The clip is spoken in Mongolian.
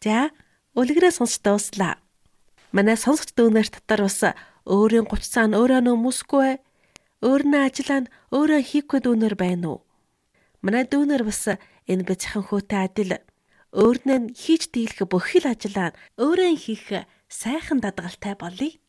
За, үлгэрээ сонсч дууслаа. Манай сонсогч дүүнер дотор бас өөрийн 30 цаана өөрөө нөмөсгүй, өөрнөө ажиллаа өөрөө хийхгүй дүүнер байна уу? Манай дүүнер бас энэ бяцхан хөөтэй адил өөрнөө хийж дийлэх бүх л ажиллаа өөрөө хийх сайхан дадгалтай болъё.